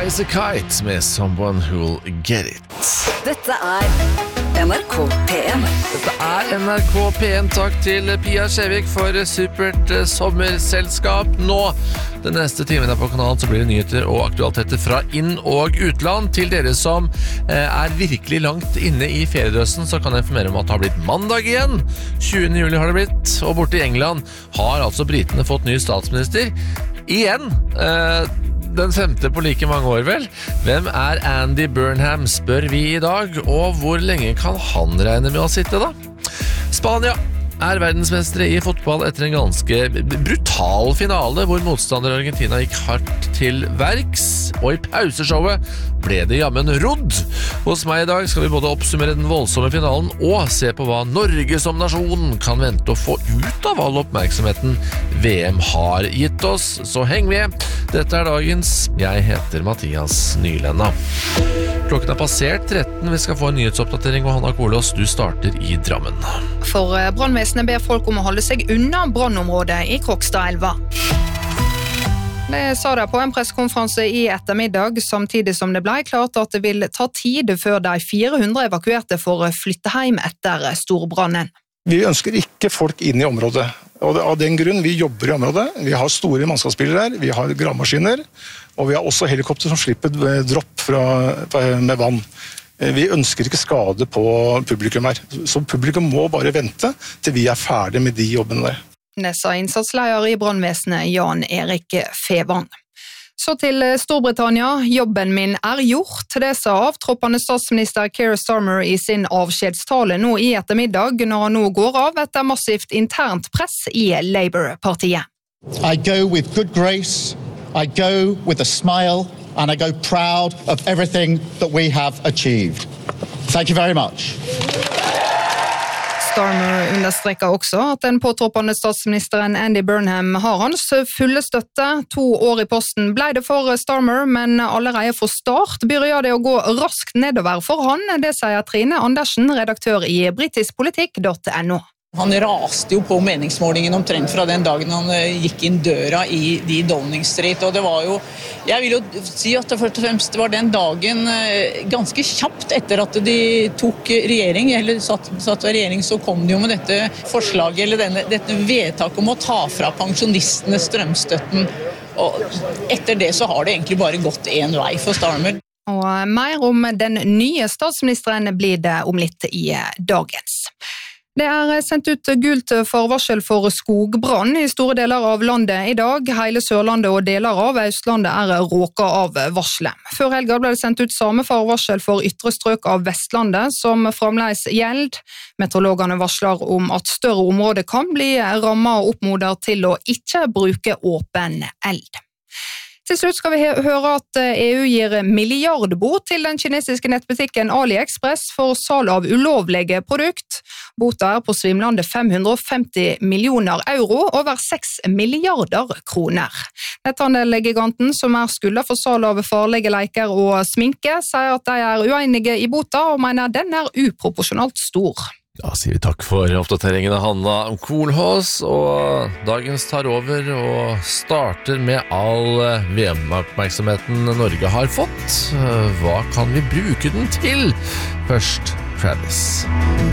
Rise a Kite med Someone Who'll Get It. Dette NRK P1. Dette NRK P1. Takk til Pia Skjevik for supert sommerselskap. Nå, den neste timen på kanalen, så blir det nyheter og aktualiteter fra inn- og utland. Til dere som virkelig langt inne i feriedrøssen, så kan jeg informere om at det har blitt mandag igjen. 20. juli har det blitt, og borte i England har altså britene fått ny statsminister. Igjen, den femte på like mange år vel. Hvem Andy Burnham, spør vi i dag, og hvor lenge kan han regne med å sitte da? Spania verdensmestere i fotball etter en ganske brutal finale, hvor motstander Argentina gikk hardt til verks, og i pauseshowet ble det jammen rodd. Hos meg i dag skal vi både oppsummere den voldsomme finalen og se på hva Norge som nasjon kan vente å få ut av all oppmerksomheten VM har gitt oss. Så heng med. Dette dagens. Jeg heter Mathias Nylenda. Klokken passert 13. Vi skal få en nyhetsoppdatering, og Hanna Kolås, du starter i Drammen. For brannvesenet ber folk om å holde seg unna brannområdet i Krokstadelva. Det sa det på en pressekonferanse i ettermiddag, samtidig som det ble klart at det vil ta tid før de 400 evakuerte får flytte hjem etter storbrannen. Vi ønsker ikke folk inn i området, og av den grunn vi jobber i området. Vi har store mannskapsbiler her, vi har gravemaskiner, og vi har også helikopter som slipper dropp med vann. Vi ønsker ikke skade på publikum her, så publikum må bare vente til vi ferdig med de jobbene der. Det sa innsatsleder i brannvesenet Jan Erik Fevan. Så til Storbritannia. Jobben min gjort. Det sa avtroppende statsminister Keir Starmer i sin avskjedstale nå i ettermiddag, når han nå går av etter massivt internt press i Labour-partiet. I go with good grace, I go with a smile, and I go proud of everything that we have achieved. Thank you very much. Starmer understreker også at den påtroppende statsministeren Andy Burnham har hans fulle støtte. 2 år i posten ble det for Starmer, men allerede fra start begynner det å gå raskt nedover for han. Det sier Trine Andersen, redaktør i britiskpolitikk.no. Han raste jo på meningsmålingen omtrent fra den dagen han gikk inn døra i Downing Street, og det var jo, jeg vil jo si at det først og fremst var den dagen ganske kjapt etter at de tok regjering, eller satt ved regjering, så kom de jo med dette forslaget, eller dette vedtaket om å ta fra pensjonistene strømstøtten, og etter det så har det egentlig bare gått en vei for Starmer. Og mer om den nye statsministeren blir det om litt i dagens. Det sendt ut gult forvarsel for skogbrann i store deler av landet i dag. Hele Sørlandet og deler av Østlandet råket av varselet. Før helga ble det sendt ut samme forvarsel for ytre strøk av Vestlandet, som fremdeles gjelder. Meteorologene varsler om at større områder kan bli rammet og oppmoder til å ikke bruke åpen eld. Til slutt skal vi høre at EU gir milliardbot til den kinesiske nettbutikken AliExpress for salg av ulovlige produkt. Bota på svimlende 550 millioner euro, over 6 milliarder kroner. Netthandelgiganten, som skylda for salg av farlige leker og sminke, sier at de uenige i bota og mener den uproporsjonalt stor. Da sier vi takk for oppdateringene, Hanna Kolås, og dagens tar over og starter med all VM-oppmerksomheten Norge har fått. Hva kan vi bruke den til? Først Travis.